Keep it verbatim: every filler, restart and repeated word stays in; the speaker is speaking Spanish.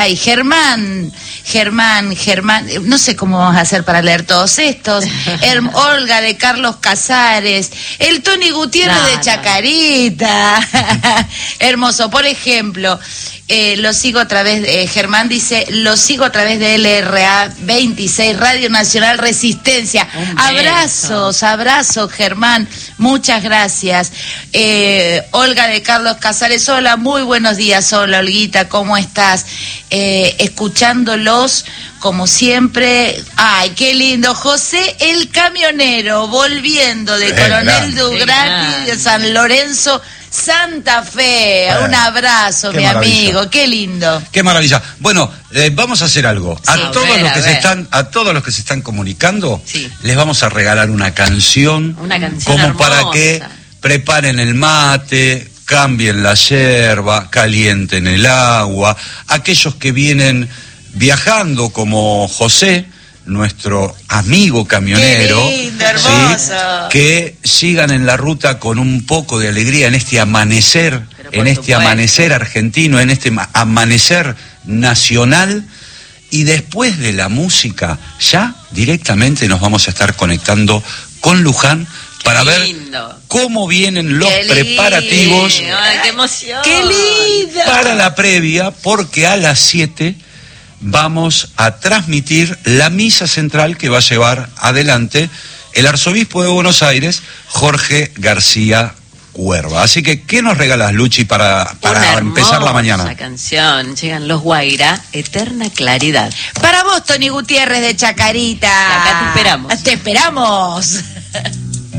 Ay, Germán, Germán, Germán, no sé cómo vamos a hacer para leer todos estos. Her Olga de Carlos Casares, el Tony Gutiérrez no, de Chacarita. No. Hermoso. Por ejemplo, eh, lo sigo a través de, eh, Germán dice, lo sigo a través de L R A veintiséis, Radio Nacional Resistencia. Abrazos, abrazos, Germán. Muchas gracias. Eh, Olga de Carlos Casares, hola, muy buenos días. Hola, Olguita, ¿cómo estás? Eh, escuchándolos como siempre. Ay, qué lindo. José el camionero, volviendo de Coronel Dugrati de San Lorenzo, Santa Fe. Eh, Un abrazo, mi maravilla. amigo, qué lindo. Qué maravilla. Bueno, eh, vamos a hacer algo. Sí, a todos ver, los que se están, a todos los que se están comunicando, sí. les vamos a regalar una canción, una canción como hermosa. Para que preparen el mate, cambien la yerba, calienten el agua. Aquellos que vienen viajando como José, nuestro amigo camionero, qué lindo, hermoso. ¿sí? que sigan en la ruta con un poco de alegría en este amanecer, en este supuesto. amanecer argentino, en este amanecer nacional. Y después de la música, ya directamente nos vamos a estar conectando con Luján para ver cómo vienen los qué preparativos. Ay, qué emoción. ¡Qué lindo! Para la previa, porque a las siete vamos a transmitir la misa central que va a llevar adelante el arzobispo de Buenos Aires, Jorge García Cuerva. Así que, ¿qué nos regalas, Luchi, para, para empezar la mañana? Una canción, llegan los Guairá, Eterna Claridad. Para vos, Tony Gutiérrez de Chacarita. Acá te esperamos. Te esperamos.